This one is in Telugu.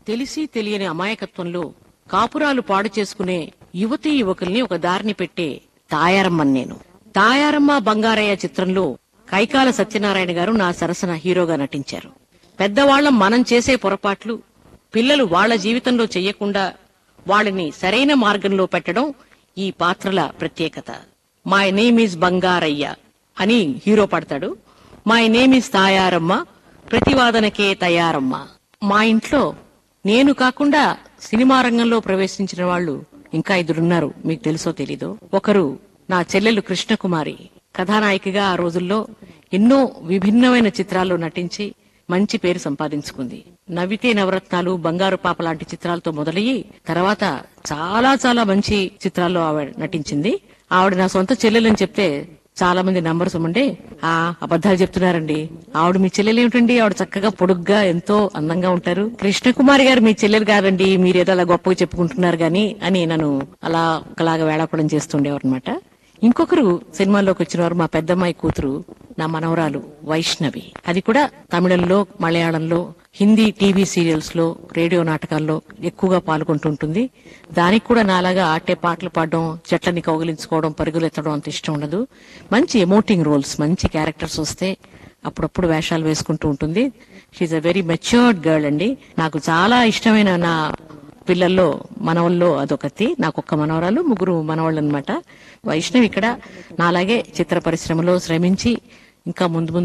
తెలిసి తెలియని అమాయకత్వంలో కాపురాలు పాడు చేసుకునే యువతీ యువకుల్ని ఒక దారిని పెట్టే తాయారమ్మని నేను. తాయారమ్మ బంగారయ్య చిత్రంలో కైకాల సత్యనారాయణ గారు నా సరసన హీరోగా నటించారు. పెద్దవాళ్లం మనం చేసే పొరపాట్లు పిల్లలు వాళ్ల జీవితంలో చెయ్యకుండా వాళ్ళని సరైన మార్గంలో పెట్టడం ఈ పాత్రల ప్రత్యేకత. మై నేమ్ ఈజ్ బంగారయ్య అని హీరో పడతాడు. My name is Tayaramma, ప్రతివాదనకే Tayaramma. మా ఇంట్లో నేను కాకుండా సినిమా రంగంలో ప్రవేశించిన వాళ్ళు ఇంకా ఇద్దరున్నారు, మీకు తెలుసో తెలీదో. ఒకరు నా చెల్లెలు కృష్ణకుమారి, కథానాయికగా ఆ రోజుల్లో ఎన్నో విభిన్నమైన చిత్రాల్లో నటించి మంచి పేరు సంపాదించుకుంది. నవ్వితే నవరత్నాలు, బంగారు పాప లాంటి చిత్రాలతో మొదలయ్యి తర్వాత చాలా చాలా మంచి చిత్రాల్లో ఆవిడ నటించింది. ఆవిడ నా సొంత చెల్లెలని చెప్తే చాలా మంది నంబర్స్ ఉండే అబద్ధాలు చెప్తున్నారండి. ఆవిడ మీ చెల్లెలు ఏమిటండి, ఆవిడ చక్కగా పొడుగ్గా ఎంతో అందంగా ఉంటారు. కృష్ణకుమారి గారు మీ చెల్లెలు కాదండి, మీరేదో అలా గొప్పగా చెప్పుకుంటున్నారు గాని అని నన్ను అలా ఒకలాగా వేళాపడం చేస్తుండేవారు అనమాట. ఇంకొకరు సినిమాల్లోకి వచ్చిన వారు మా పెద్దమ్మాయి కూతురు, నా మనవరాలు వైష్ణవి. అది కూడా తమిళంలో, మలయాళంలో, హిందీ టీవీ సీరియల్స్ లో, రేడియో నాటకాల్లో ఎక్కువగా పాల్గొంటుంటుంది. దానికి కూడా నాలాగా ఆటే పాటలు పాడడం, చెట్లని కౌగిలించుకోవడం, పరుగులెత్తడం అంత ఇష్టం ఉండదు. మంచి ఎమోటింగ్ రోల్స్, మంచి క్యారెక్టర్స్ వస్తే అప్పుడప్పుడు వేషాలు వేసుకుంటూ ఉంటుంది. She a very matured girl అండి. నాకు చాలా ఇష్టమైన నా పిల్లల్లో మనవల్లో అదొకటి. నాకొక్క మనవరాలు, ముగ్గురు మనవాళ్ళు అనమాట. వైష్ణవి ఇక్కడ నాలాగే చిత్ర పరిశ్రమలో శ్రమించి ఇంకా ముందు